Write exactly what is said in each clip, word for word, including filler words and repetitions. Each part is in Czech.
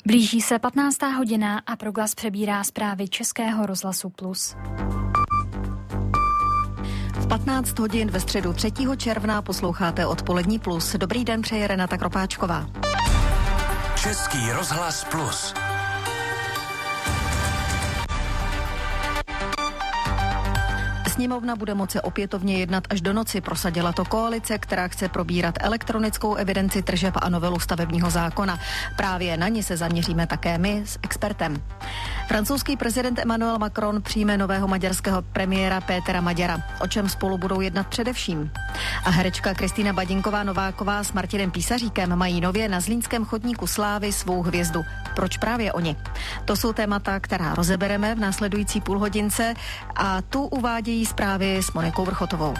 Blíží se patnáctá hodina a Proglas přebírá zprávy Českého rozhlasu Plus. V patnáct hodin ve středu třetího června posloucháte Odpolední Plus. Dobrý den, přeje Renata Kropáčková. Český rozhlas Plus. Sněmovna bude moci opětovně jednat až do noci. Prosadila to koalice, která chce probírat elektronickou evidenci tržeb a novelu stavebního zákona. Právě na ní se zaměříme také my s expertem. Francouzský prezident Emmanuel Macron přijme nového maďarského premiéra Pétera Maďara. O čem spolu budou jednat především? A herečka Kristýna Badinková-Nováková s Martinem Písaříkem mají nově na zlínském chodníku slávy svou hvězdu. Proč právě oni? To jsou témata, která rozebereme v následující půlhodince a tu uvádějí zprávy s Monikou Vrchotovou.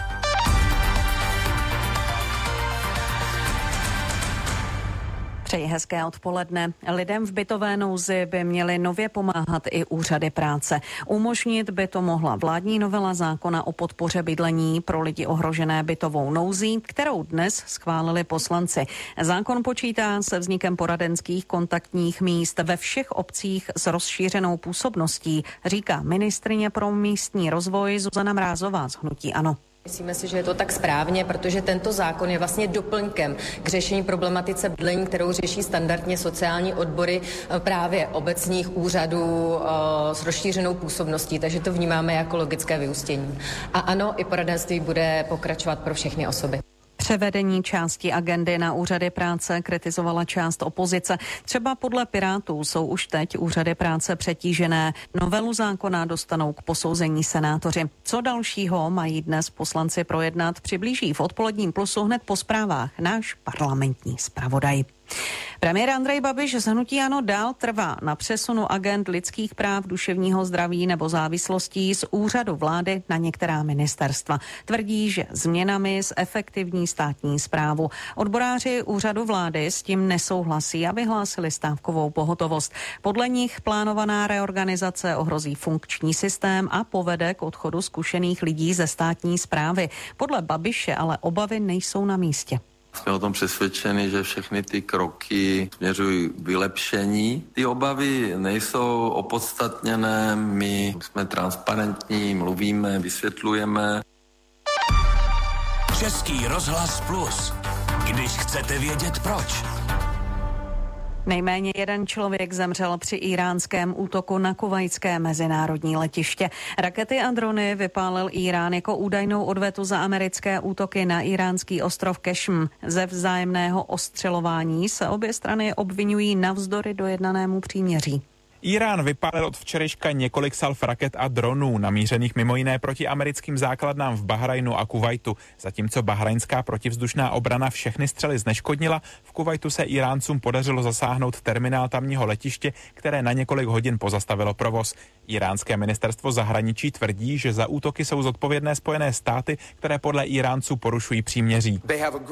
Přeji hezké odpoledne. Lidem v bytové nouzi by měly nově pomáhat i úřady práce. Umožnit by to mohla vládní novela zákona o podpoře bydlení pro lidi ohrožené bytovou nouzí, kterou dnes schválili poslanci. Zákon počítá se vznikem poradenských kontaktních míst ve všech obcích s rozšířenou působností, říká ministryně pro místní rozvoj Zuzana Mrázová z hnutí ANO. Myslíme si, že je to tak správně, protože tento zákon je vlastně doplňkem k řešení problematice bydlení, kterou řeší standardně sociální odbory právě obecních úřadů s rozšířenou působností, takže to vnímáme jako logické vyústění. A ano, i poradenství bude pokračovat pro všechny osoby. Převedení části agendy na úřady práce kritizovala část opozice. Třeba podle Pirátů jsou už teď úřady práce přetížené. Novelu zákona dostanou k posouzení senátoři. Co dalšího mají dnes poslanci projednat, přiblíží v Odpoledním Plusu hned po zprávách náš parlamentní zpravodaj. Premiér Andrej Babiš z hnutí ANO dál trvá na přesunu agend lidských práv, duševního zdraví nebo závislostí z úřadu vlády na některá ministerstva. Tvrdí, že změnami zefektivní státní správu. Odboráři úřadu vlády s tím nesouhlasí a vyhlásili stávkovou pohotovost. Podle nich plánovaná reorganizace ohrozí funkční systém a povede k odchodu zkušených lidí ze státní správy. Podle Babiše ale obavy nejsou na místě. Jsme o tom přesvědčeni, že všechny ty kroky směřují k vylepšení. Ty obavy nejsou opodstatněné, my jsme transparentní, mluvíme, vysvětlujeme. Český rozhlas Plus. Když chcete vědět proč. Nejméně jeden člověk zemřel při íránském útoku na kuvajské mezinárodní letiště. Rakety a drony vypálil Írán jako údajnou odvetu za americké útoky na íránský ostrov Kešm. Ze vzájemného ostřelování se obě strany obvinují navzdory dojednanému příměří. Írán vypálil od včerejška několik salv raket a dronů, namířených mimo jiné proti americkým základnám v Bahrajnu a Kuvajtu. Zatímco bahrajnská protivzdušná obrana všechny střely zneškodnila, v Kuvajtu se Íráncům podařilo zasáhnout terminál tamního letiště, které na několik hodin pozastavilo provoz. Íránské ministerstvo zahraničí tvrdí, že za útoky jsou zodpovědné Spojené státy, které podle Íránců porušují příměří.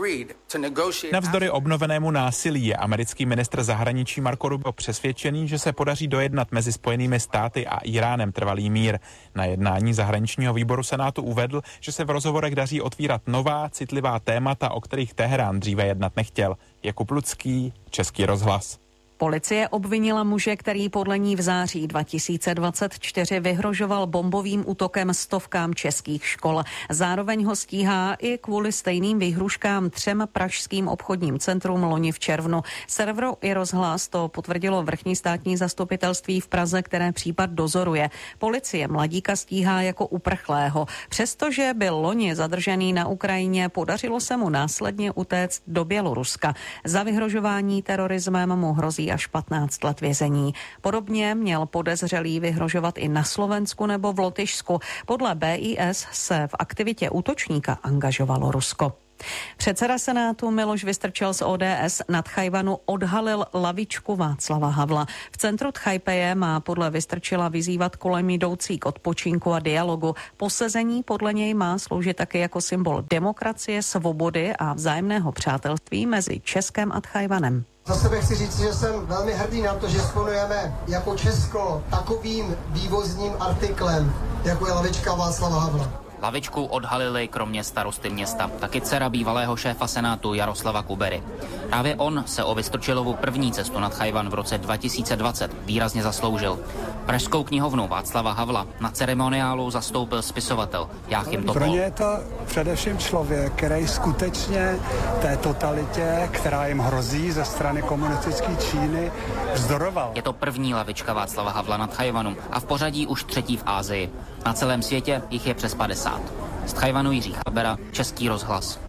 Navzdory obnovenému násilí je americký ministr zahraničí Marco Rubio přesvědčený, že se podaří dojednat mezi Spojenými státy a Íránem trvalý mír. Na jednání zahraničního výboru Senátu uvedl, že se v rozhovorech daří otvírat nová, citlivá témata, o kterých Teherán dříve jednat nechtěl. Jakub Lucký, Český rozhlas. Policie obvinila muže, který podle ní v září dva tisíce dvacet čtyři vyhrožoval bombovým útokem stovkám českých škol. Zároveň ho stíhá i kvůli stejným výhruškám třem pražským obchodním centrům loni v červnu. Serveru i rozhlas to potvrdilo vrchní státní zastupitelství v Praze, které případ dozoruje. Policie mladíka stíhá jako uprchlého. Přestože byl loni zadržený na Ukrajině, podařilo se mu následně utéct do Běloruska. Za vyhrožování terorismem mu hrozí až patnáct let vězení. Podobně měl podezřelý vyhrožovat i na Slovensku nebo v Lotyšsku. Podle B I S se v aktivitě útočníka angažovalo Rusko. Předseda Senátu Miloš Vystrčil z O D S na Tchajvanu odhalil lavičku Václava Havla. V centru Tchajpeje má podle Vystrčila vyzývat kolem jdoucí k odpočinku a dialogu. Posezení podle něj má sloužit taky jako symbol demokracie, svobody a vzájemného přátelství mezi Českem a Tchajvanem. Za sebe chci říct, že jsem velmi hrdý na to, že disponujeme jako Česko takovým vývozním artiklem, jako je lavička Václava Havla. Lavičku odhalili kromě starosty města taky dcera bývalého šéfa Senátu Jaroslava Kubery. Právě on se o Vystrčilovu první cestu nad Tchaj-wan v roce dva tisíce dvacet výrazně zasloužil. Pražskou knihovnu Václava Havla na ceremoniálu zastoupil spisovatel Jáchym Topol. Pro ně je to především člověk, který skutečně té totalitě, která jim hrozí ze strany komunistické Číny, vzdoroval. Je to první lavička Václava Havla na Tchaj-wanu a v pořadí už třetí v Asii. Na celém světě jich je přes padesát. Z Tchaj-wanu Jiří Chabera, Český rozhlas.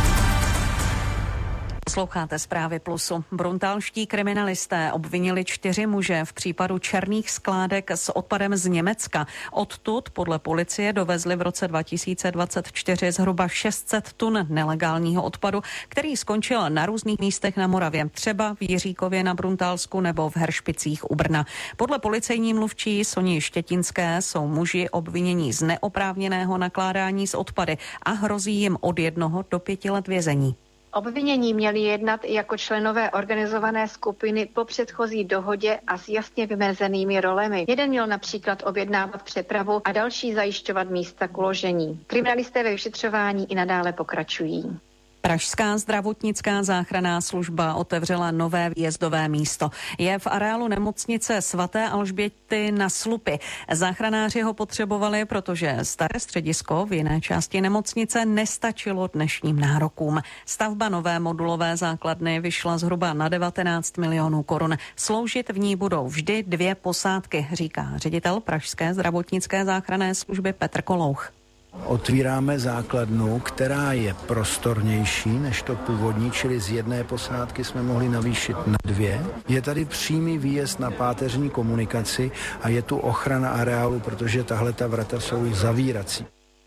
Posloucháte Zprávy Plusu. Bruntálští kriminalisté obvinili čtyři muže v případu černých skládek s odpadem z Německa. Odtud podle policie dovezli v roce dva tisíce dvacet čtyři zhruba šest set tun nelegálního odpadu, který skončil na různých místech na Moravě, třeba v Jiříkově na Bruntálsku nebo v Heršpicích u Brna. Podle policejní mluvčí Soni Štětinské jsou muži obvinění z neoprávněného nakládání s odpady a hrozí jim od jednoho do pěti let vězení. Obvinění měli jednat i jako členové organizované skupiny po předchozí dohodě a s jasně vymezenými rolemi. Jeden měl například objednávat přepravu a další zajišťovat místa k uložení. Kriminalisté ve vyšetřování i nadále pokračují. Pražská zdravotnická záchranná služba otevřela nové výjezdové místo. Je v areálu nemocnice svaté Alžběty na Slupy. Záchranáři ho potřebovali, protože staré středisko v jiné části nemocnice nestačilo dnešním nárokům. Stavba nové modulové základny vyšla zhruba na devatenáct milionů korun. Sloužit v ní budou vždy dvě posádky, říká ředitel Pražské zdravotnické záchranné služby Petr Kolouch. Otvíráme základnu, která je prostornější než to původní, čili z jedné posádky jsme mohli navýšit na dvě. Je tady přímý výjezd na páteřní komunikaci a je tu ochrana areálu, protože tahle ta vrata jsou zavírací.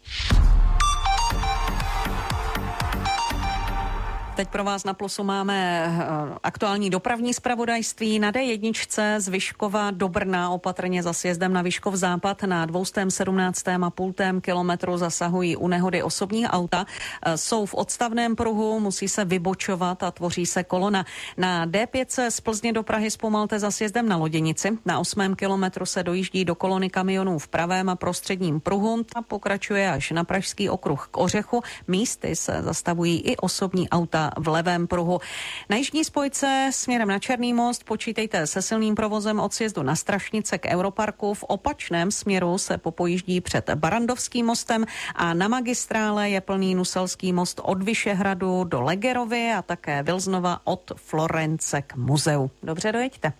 Teď pro vás na Plusu máme aktuální dopravní zpravodajství. Na dé jedna z Vyškova do Brna opatrně za sjezdem na Vyškov západ na dvě sedmnáct a půl kilometru zasahují u nehody osobní auta. Jsou v odstavném pruhu, musí se vybočovat a tvoří se kolona. Na dé pět z Plzně do Prahy zpomalte za sjezdem na Loděnici. Na osmém kilometru se dojíždí do kolony kamionů v pravém a prostředním pruhu a pokračuje až na Pražský okruh k Ořechu. Místy se zastavují i osobní auta v levém pruhu. Na jižní spojce směrem na Černý most počítejte se silným provozem od sjezdu na Strašnice k Europarku. V opačném směru se popojíždí před Barandovským mostem a na magistrále je plný Nuselský most od Vyšehradu do Legerovy a také Vilznova od Florence k muzeu. Dobře, dojeďte.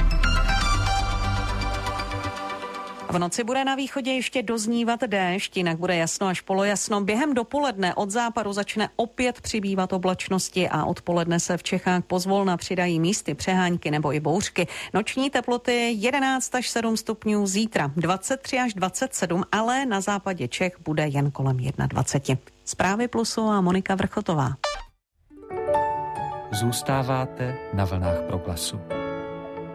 V noci bude na východě ještě doznívat déšť, jinak bude jasno až polojasno. Během dopoledne od západu začne opět přibývat oblačnosti a odpoledne se v Čechách pozvolna přidají místy přehánky nebo i bouřky. Noční teploty jedenáct až sedm stupňů, zítra dvacet tři až dvacet sedm, ale na západě Čech bude jen kolem dvacet jedna. Zprávy Plusu a Monika Vrchotová. Zůstáváte na vlnách Proglasu.